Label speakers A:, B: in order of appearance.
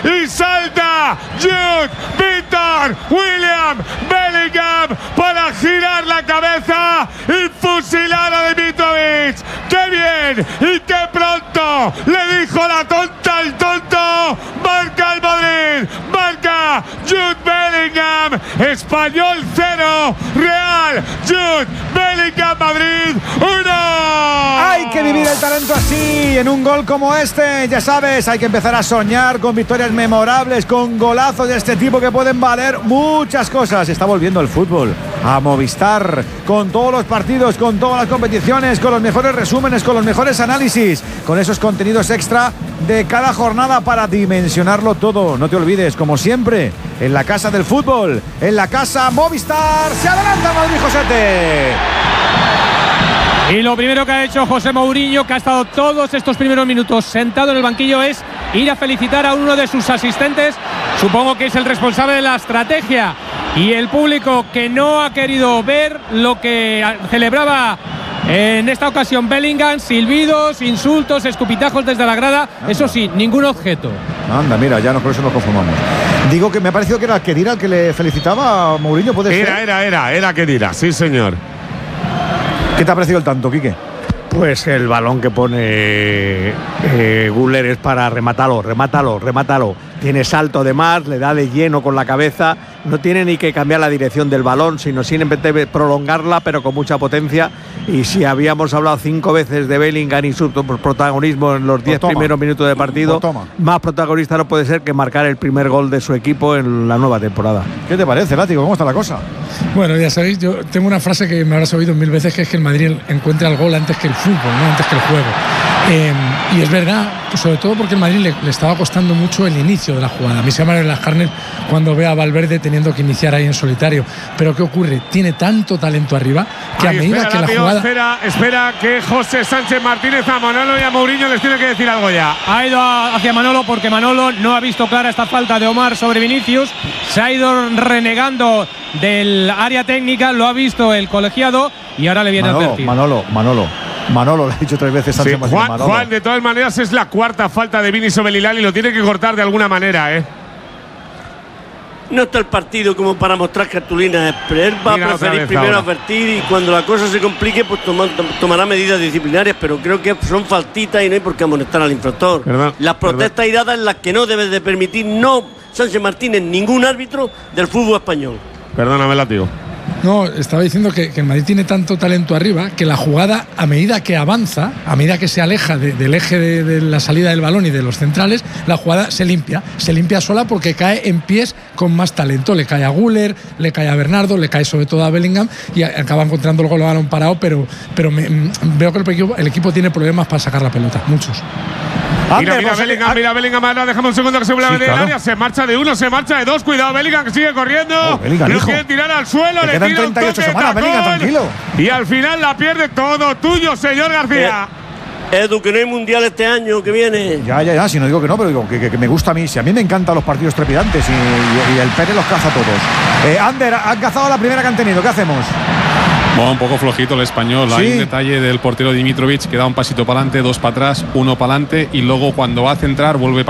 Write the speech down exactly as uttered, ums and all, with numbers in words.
A: y salta Jude Victor William Bellingham para girar la cabeza y fusilar a Dimitrovic. ¡Qué bien! ¡Y qué pronto! Le dijo la tonta al tonto. Marca el Madrid, marca Jude Bellingham. Español cero, Real Jude Bellingham Madrid uno.
B: Hay que vivir el talento así, en un gol como este. Ya sabes, hay que empezar a soñar con victorias memorables, con golazos de este tipo que pueden valer muchas cosas. Está volviendo el fútbol a Movistar, con todos los partidos, con todas las competiciones, con los mejores resúmenes, con los mejores análisis, con esos contenidos extra de cada jornada para dimensionarlo todo. No te olvides, como siempre, en la casa del fútbol, en la casa Movistar. Se adelanta Madrid, Josete.
C: Y lo primero que ha hecho José Mourinho, que ha estado todos estos primeros minutos sentado en el banquillo, es ir a felicitar a uno de sus asistentes. Supongo que es el responsable de la estrategia. Y el público que no ha querido ver lo que celebraba en esta ocasión Bellingham, silbidos, insultos, escupitajos desde la grada. Anda. Eso sí, ningún objeto.
B: Anda, mira, ya no, por eso nos conformamos. Digo que me ha parecido que era Khedira el que le felicitaba a Mourinho, ¿puede
A: era,
B: ser?
A: Era, era, era, era Khedira, sí señor.
B: ¿Qué te ha parecido el tanto, Quique?
D: Pues el balón que pone eh, Güler es para remátalo, remátalo, remátalo. Tiene salto de más, le da de lleno con la cabeza. No tiene ni que cambiar la dirección del balón, sino simplemente prolongarla, pero con mucha potencia. Y si habíamos hablado cinco veces de Bellingham y su protagonismo en los diez pues primeros minutos de partido, pues más protagonista no puede ser que marcar el primer gol de su equipo en la nueva temporada.
B: ¿Qué te parece, Látigo? ¿Cómo está la cosa?
E: Bueno, ya sabéis, yo tengo una frase que me habrás oído mil veces, que es que el Madrid encuentra el gol antes que el fútbol, no antes que el juego. Eh, y es verdad, sobre todo porque el Madrid le, le estaba costando mucho el inicio de la jugada. A mí se me abren las carnes cuando ve a Valverde teniendo que iniciar ahí en solitario. Pero ¿qué ocurre? Tiene tanto talento arriba que
A: Ay,
E: a medida
A: espera,
E: que la
A: tío,
E: jugada…
A: Espera, espera que José Sánchez Martínez a Manolo y a Mourinho les tiene que decir algo ya.
C: Ha ido hacia Manolo porque Manolo no ha visto clara esta falta de Omar sobre Vinicius. Se ha ido renegando del área técnica, lo ha visto el colegiado y ahora le viene
B: Manolo,
C: a advertir.
B: Manolo, Manolo. Manolo, lo he dicho tres veces.
A: Sí,
B: Sánchez
A: Juan,
B: Manolo.
A: Juan, de todas maneras, es la cuarta falta de Vini sobre Lilal y lo tiene que cortar de alguna manera, ¿eh?
F: No está el partido como para mostrar cartulinas. Él va Mira a preferir primero ahora. advertir y cuando la cosa se complique, pues toma, tomará medidas disciplinarias, pero creo que son faltitas y no hay por qué amonestar al infractor. ¿Verdad? Las protestas iradas en las que no debe de permitir, no Sánchez Martínez, ningún árbitro del fútbol español.
A: Perdóname, Látigo.
E: No, estaba diciendo que, que el Madrid tiene tanto talento arriba que la jugada, a medida que avanza, a medida que se aleja de, del eje de, de la salida del balón y de los centrales, la jugada se limpia. Se limpia sola porque cae en pies con más talento. Le cae a Güler, le cae a Bernardo, le cae sobre todo a Bellingham y acaba encontrando el gol a balón parado, pero, pero me, veo que el equipo, el equipo tiene problemas para sacar la pelota, muchos.
A: Mira, mira Bellingham, mira Bellingham, ahora dejamos un segundo que se vuelve sí, a claro. área, se marcha de uno, se marcha de dos, cuidado Bellingham que sigue corriendo, oh, Bellingham, lo quiere tirar al suelo, le tira un toque,
B: semanas, Bellingham, tranquilo.
A: Y al final la pierde, todo tuyo, señor García.
F: Eh, Edu, que no hay mundial este año que viene.
B: Ya, ya, ya, si no digo que no, pero digo que, que, que me gusta a mí, si a mí me encantan los partidos trepidantes y, y, y el Pérez los caza todos. Eh, Ander, han cazado la primera que han tenido, ¿qué hacemos?
G: Bueno, un poco flojito el español. ¿Sí? Hay un detalle del portero Dimitrovic que da un pasito para adelante, dos para atrás, uno para adelante y luego cuando va a centrar vuelve para